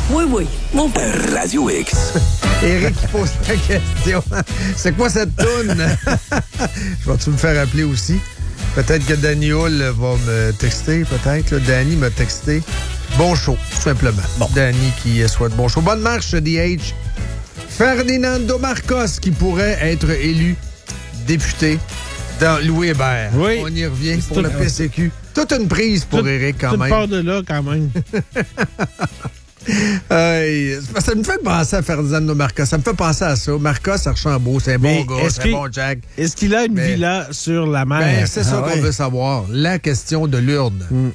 Oui. Mon Radio X. Éric qui pose la question. C'est quoi cette toune? Je vais-tu me faire appeler aussi? Peut-être que Danny Hull va me texter, peut-être. Là. Danny m'a texté. Bon show, tout simplement. Bon. Danny qui souhaite bon show. Bonne marche, DH. Ferdinando Marcos qui pourrait être élu député dans Louis Hébert. Oui. On y revient pour le PCQ. Toute une prise pour Éric, quand même. Part de là, quand même. Ça me fait penser à Ferdinando Marcos. Ça me fait penser à ça. Marcos Archambault, c'est un bon gars, c'est un bon Jack. Est-ce qu'il a une villa sur la mer? C'est ça qu'on veut savoir. La question de l'urne.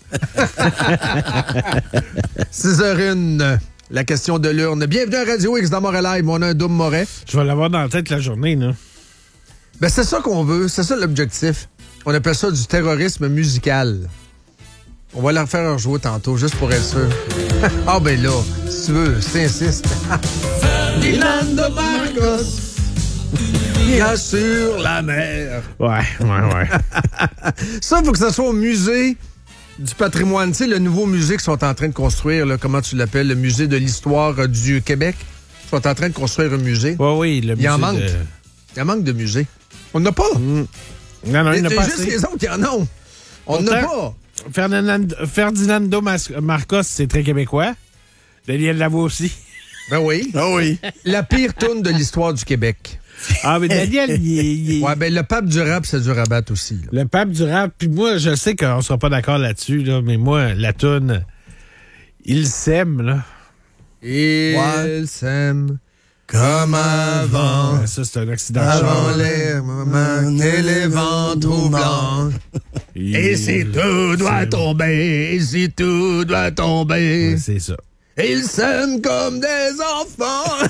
6h01, la question de l'urne. Bienvenue à Radio X dans Montréal Live. On a un double Moret. Je vais l'avoir dans la tête la journée, là. Ben, c'est ça qu'on veut. C'est ça l'objectif. On appelle ça du terrorisme musical. On va la refaire rejouer tantôt, juste pour être sûr. Ah ben là, si tu veux, si t'insistes. Ferdinando Marcos, bien sur la mer. Ouais. Ça, il faut que ça soit au musée du patrimoine. Tu sais, le nouveau musée qu'ils sont en train de construire, là, comment tu l'appelles, le musée de l'histoire du Québec. Ils sont en train de construire un musée. Oui, le musée. Il en manque. Il en manque de musées. On n'en a pas. Non, il n'y en a pas juste assez. les autres qui en ont. On n'en a pas. Ferdinando Marcos, c'est très québécois. Daniel Lavoie aussi. Ben oui. Ah oui. La pire toune de l'histoire du Québec. Ah, mais Daniel, il est... Ouais, ben le pape du rap, c'est du rabat aussi. Là. Le pape du rap, puis moi, je sais qu'on ne sera pas d'accord là-dessus, là, mais moi, la toune, il s'aime, là. Il s'aime comme avant. Ouais, ça, c'est un accident. Avant les moments et les vents troublants. Et si tout doit tomber, Ouais, c'est ça. ils s'aiment comme des enfants.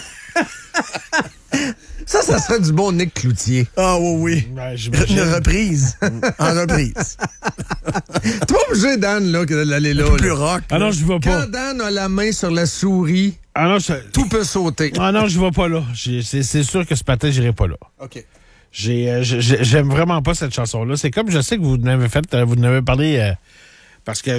Ça serait du bon Nick Cloutier. Ah oui. Ouais, Une reprise. En reprise. T'es pas obligé, Dan, là, d'aller là. Plus rock. Ah non, je vais pas. Quand Dan a la main sur la souris, tout peut sauter. Ah non, je vais pas là. C'est sûr que ce matin, j'irai pas là. OK. J'aime vraiment pas cette chanson-là. C'est comme, je sais que vous n'avez parlé parce que